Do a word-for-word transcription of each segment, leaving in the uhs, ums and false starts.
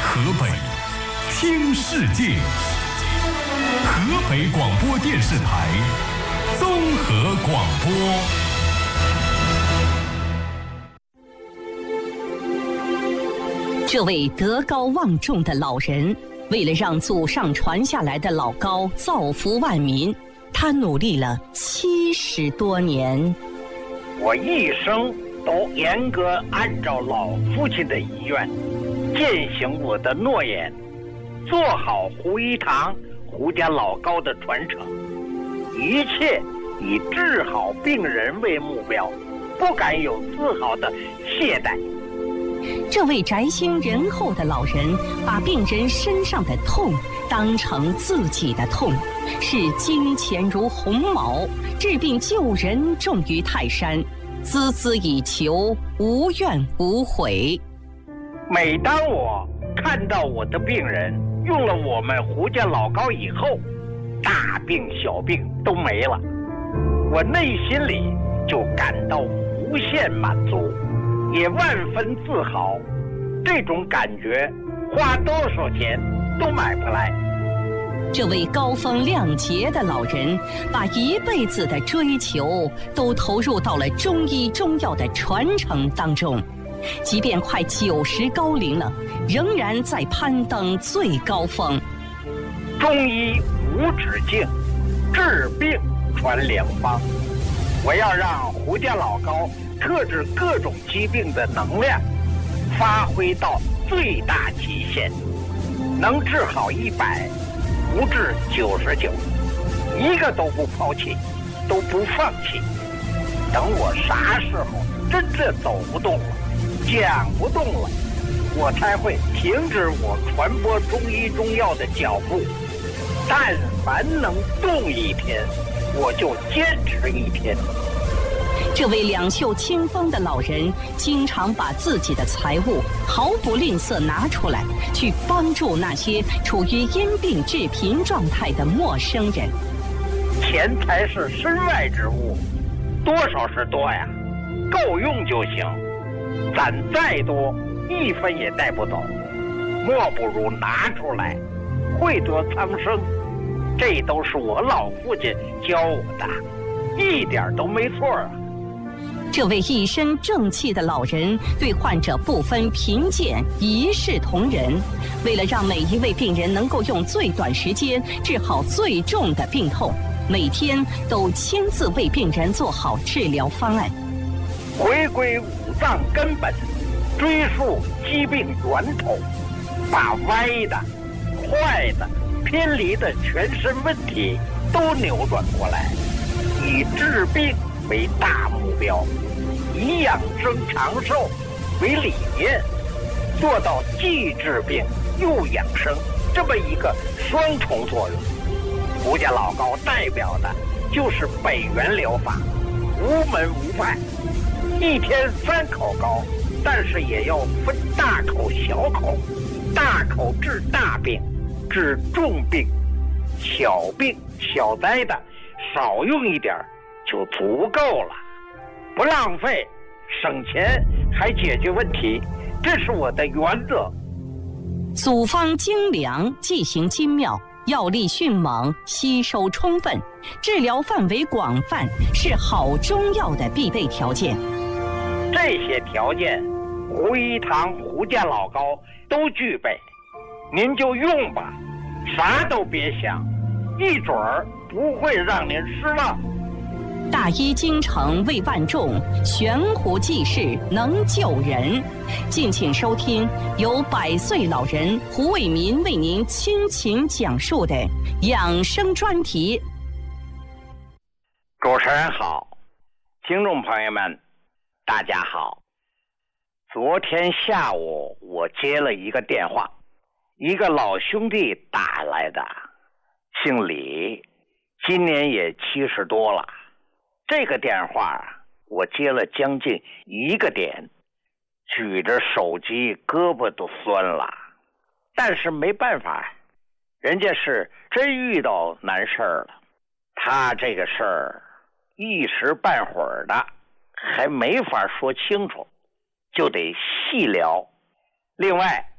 河北，听世界。河北广播电视台综合广播。 这位德高望重的老人，为了让祖上传下来的老高造福万民，他努力了七十多年。 我一生都严格按照老父亲的遗愿，践行我的诺言，做好胡一堂胡家老高的传承，一切以治好病人为目标，不敢有丝毫的懈怠。 这位宅心仁厚的老人，把病人身上的痛当成自己的痛，视金钱如鸿毛，治病救人重于泰山，孜孜以求，无怨无悔。 每当我看到我的病人用了我们胡家老高以后，大病小病都没了，我内心里就感到无限满足，也万分自豪。这种感觉花多少钱都买不来。 这位高风亮节的老人，把一辈子的追求都投入到了中医中药的传承当中，即便快九十高龄了，仍然在攀登最高峰。 中医无止境，治病传良方。我要让胡家老高克制各种疾病的能量发挥到最大极限，能治好一百，不治九十九，一个都不抛弃，都不放弃。等我啥时候真正走不动了，讲不动了，我才会停止我传播中医中药的脚步。但凡能动一天，我就坚持一天。 这位两袖清风的老人，经常把自己的财物毫不吝啬拿出来，去帮助那些处于因病致贫状态的陌生人。 钱财是身外之物，多少是多呀，够用就行。攒再多，一分也带不走，莫不如拿出来，惠得苍生。这都是我老父亲教我的，一点都没错啊。 这位一身正气的老人，对患者不分贫贱，一视同仁。为了让每一位病人能够用最短时间治好最重的病痛，每天都亲自为病人做好治疗方案。 回归五脏根本，追溯疾病源头，把歪的、坏的、偏离的全身问题都扭转过来，以治病为大目标，以养生长寿为理念，做到既治病又养生这么一个双重作用。胡家老高代表的就是北元疗法，无门无派，一天三口高，但是也要分大口小口，大口治大病，治重病，小病小灾的少用一点就足够了，不浪费，省钱还解决问题，这是我的原则。 组方精良，剂型精妙，药力迅猛，吸收充分，治疗范围广泛，是好中药的必备条件。 这些条件，胡一堂胡家老高都具备，您就用吧，啥都别想，一准儿不会让您失望。 大医精诚为万众，悬壶济世能救人。敬请收听由百岁老人胡伟民为您倾情讲述的养生专题。 主持人好，听众朋友们大家好。昨天下午我接了一个电话，一个老兄弟打来的，姓李，今年也七十多了。这个电话我接了将近一个点，举着手机胳膊都酸了，但是没办法，人家是真遇到难事儿了。他这个事儿一时半会儿的还没法说清楚，就得细聊。另外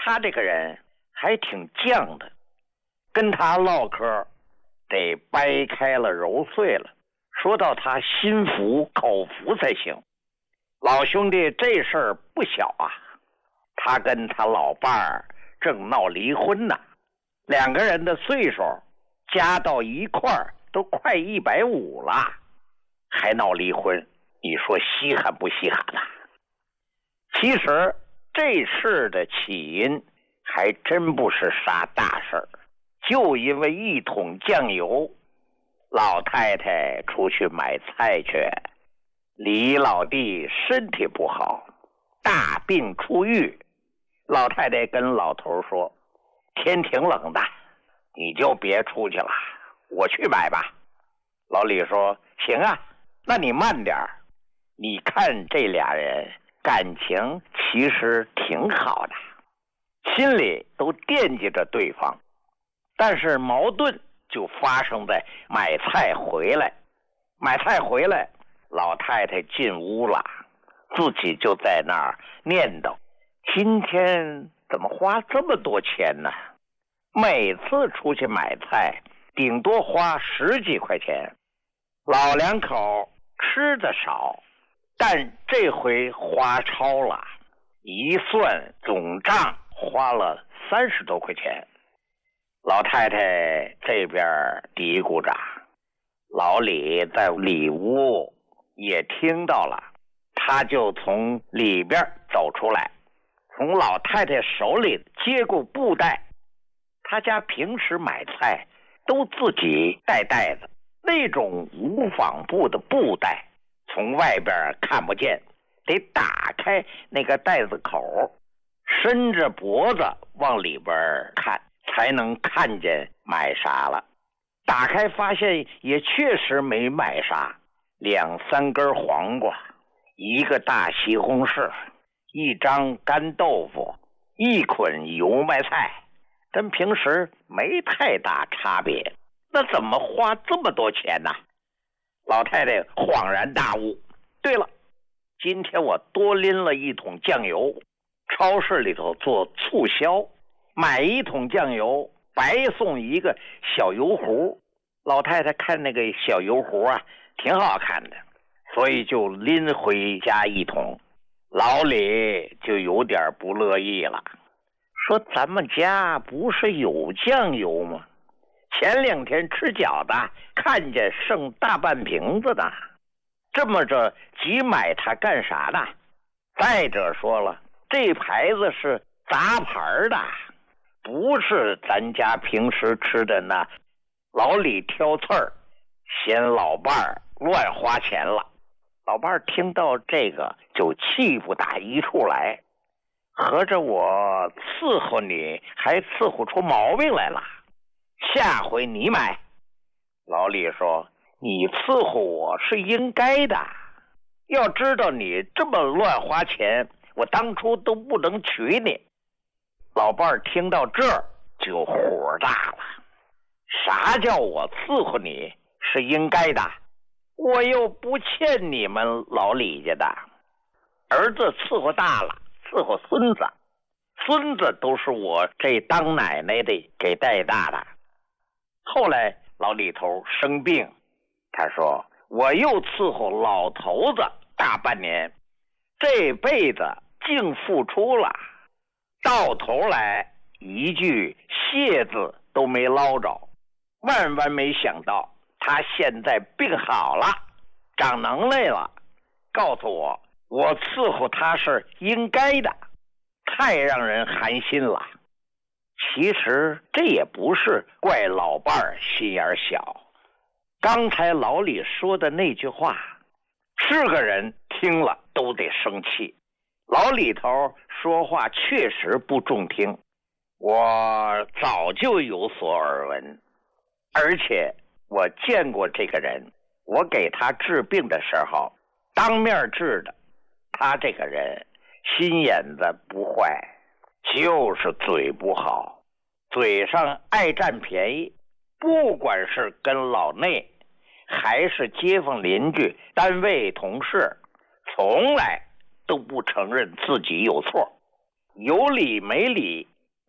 他这个人还挺犟的，跟他唠嗑得掰开了揉碎了，说到他心服口服才行。老兄弟这事儿不小啊，他跟他老伴儿正闹离婚呢，两个人的岁数加到一块儿都快一百五了，还闹离婚，你说稀罕不稀罕啊？其实这事的起因还真不是啥大事儿，就因为一桶酱油，老太太出去买菜去，李老弟身体不好，大病初愈。老太太跟老头说，天挺冷的，你就别出去了，我去买吧。老李说，行啊，那你慢点儿。你看这俩人感情其实挺好的，心里都惦记着对方，但是矛盾就发生在买菜回来。买菜回来，老太太进屋了，自己就在那儿念叨，今天怎么花这么多钱呢？每次出去买菜顶多花十几块钱，老两口吃的少，但这回花超了，一算总账花了三十多块钱。老太太这边嘀咕着，老李在里屋也听到了，他就从里边走出来，从老太太手里接过布袋。他家平时买菜都自己带袋子，那种无纺布的布袋从外边看不见，得打开那个袋子口，伸着脖子往里边看，才能看见买啥了。打开发现也确实没买啥，两三根黄瓜，一个大西红柿，一张干豆腐，一捆油麦菜，跟平时没太大差别，那怎么花这么多钱呢？老太太恍然大悟，对了，今天我多拎了一桶酱油，超市里头做促销，买一桶酱油白送一个小油壶。老太太看那个小油壶啊，挺好看的，所以就拎回家一桶。老李就有点不乐意了，说咱们家不是有酱油吗？前两天吃饺子看见剩大半瓶子呢，这么着急买它干啥呢？再者说了，这牌子是杂牌的，不是咱家平时吃的那。老李挑刺儿，嫌老伴儿乱花钱了。老伴儿听到这个就气不打一处来，合着我伺候你还伺候出毛病来了，下回你买。老李说，你伺候我是应该的，要知道你这么乱花钱，我当初都不能娶你。老伴儿听到这儿就火大了，啥叫我伺候你是应该的？我又不欠你们老李家的。儿子伺候大了，伺候孙子，孙子都是我这当奶奶的给带大的。后来老李头生病，他说我又伺候老头子大半年，这辈子净付出了，到头来一句谢字都没捞着。万万没想到他现在病好了，长能耐了，告诉我我伺候他是应该的，太让人寒心了。其实这也不是怪老伴儿心眼小，刚才老李说的那句话，是个人听了都得生气。老李头说话确实不中听，我早就有所耳闻，而且我见过这个人，我给他治病的时候当面治的。他这个人心眼子不坏，就是嘴不好，嘴上爱占便宜，不管是跟老内还是街坊邻居单位同事，从来都不承认自己有错，有理没理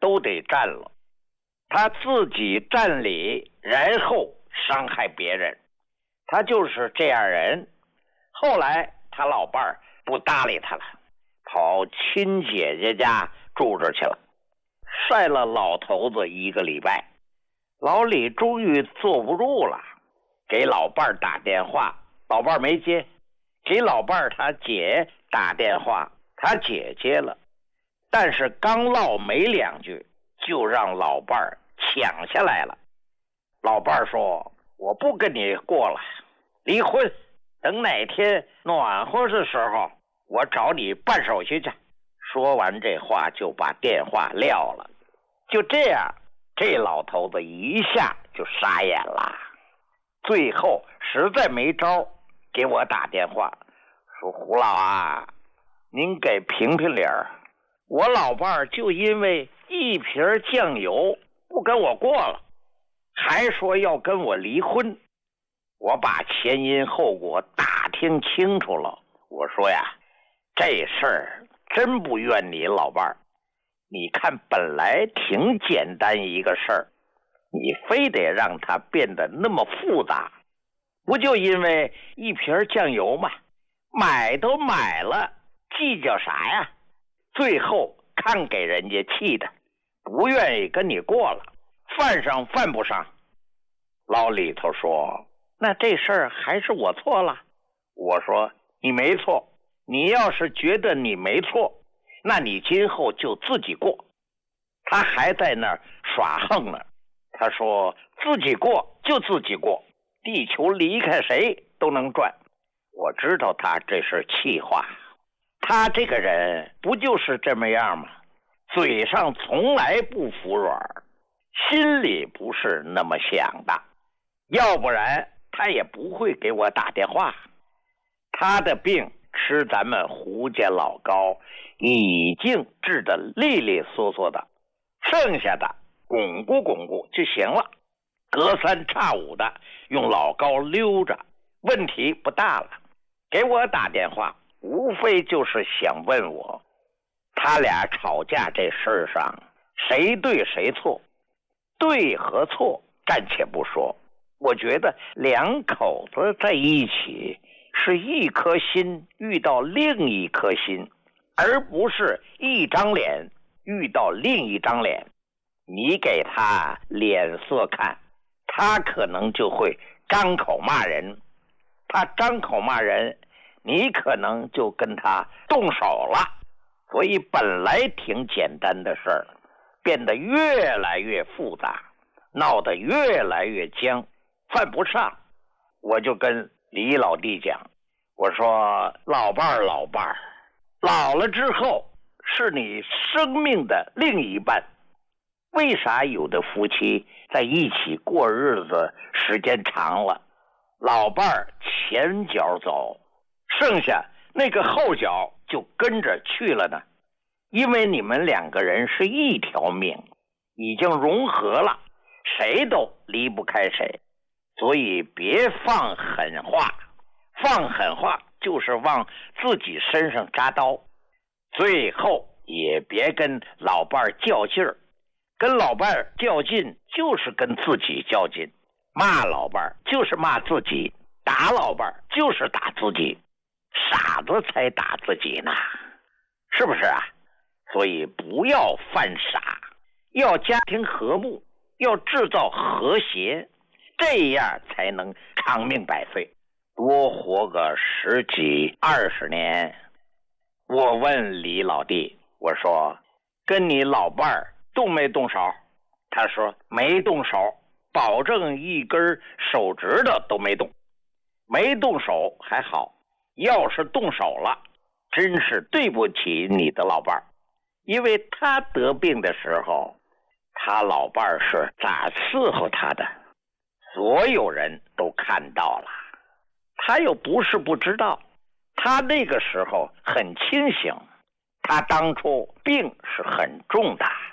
都得占了，他自己占理，然后伤害别人，他就是这样人。后来他老伴儿不搭理他了，跑亲姐姐家住着去了，晒了老头子一个礼拜。老李终于坐不住了，给老伴儿打电话，老伴儿没接，给老伴儿他姐打电话，他姐接了，但是刚唠没两句，就让老伴儿抢下来了。老伴儿说：“我不跟你过了，离婚，等哪天暖和的时候，我找你办手续去。”说完这话就把电话撂了。就这样，这老头子一下就傻眼了。最后实在没招，给我打电话说：“胡老啊，您给评评理儿，我老伴儿就因为一瓶酱油不跟我过了，还说要跟我离婚。我把前因后果打听清楚了，我说呀，这事儿真不怨你老伴儿，你看本来挺简单一个事儿，你非得让它变得那么复杂，不就因为一瓶酱油吗？买都买了，计较啥呀？最后看给人家气的，不愿意跟你过了，犯上犯不上。”老李头说：“那这事儿还是我错了。”我说：“你没错，你要是觉得你没错，那你今后就自己过。”他还在那儿耍横呢，他说：“自己过就自己过，地球离开谁都能转。”我知道他这是气话，他这个人不就是这么样吗？嘴上从来不服软，心里不是那么想的，要不然他也不会给我打电话。他的病吃咱们胡家老高已经治得利利索索的，剩下的巩固巩固就行了，隔三差五的用老高溜着，问题不大了。给我打电话无非就是想问我，他俩吵架这事儿上谁对谁错，对和错暂且不说，我觉得两口子在一起是一颗心遇到另一颗心，而不是一张脸遇到另一张脸。你给他脸色看，他可能就会张口骂人，他张口骂人，你可能就跟他动手了。所以本来挺简单的事儿，变得越来越复杂，闹得越来越僵，犯不上。我就跟李老弟讲，我说老伴儿老伴儿，老了之后是你生命的另一半。为啥有的夫妻在一起过日子时间长了，老伴儿前脚走，剩下那个后脚就跟着去了呢？因为你们两个人是一条命，已经融合了，谁都离不开谁。所以别放狠话，放狠话就是往自己身上扎刀。最后也别跟老伴儿较劲儿，跟老伴儿较劲就是跟自己较劲，骂老伴儿就是骂自己，打老伴儿就是打自己，傻子才打自己呢，是不是啊？所以不要犯傻，要家庭和睦，要制造和谐，这样才能长命百岁，多活个十几二十年。我问李老弟，我说跟你老伴儿动没动手？他说没动手，保证一根手指头都没动。没动手还好，要是动手了，真是对不起你的老伴儿，因为他得病的时候，他老伴儿是咋伺候他的，所有人都看到了。他又不是不知道，他那个时候很清醒，他当初病是很重的。